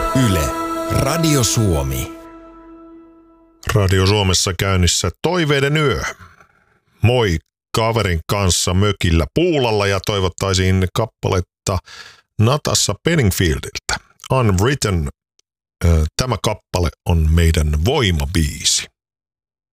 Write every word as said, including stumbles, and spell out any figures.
Yle, Radio Suomi. Radio Suomessa käynnissä Toiveiden yö. Moi kaverin kanssa mökillä Puulalla ja toivottaisiin kappaletta Natasha Bedingfieldiltä. Unwritten. Tämä kappale on meidän voimabiisi.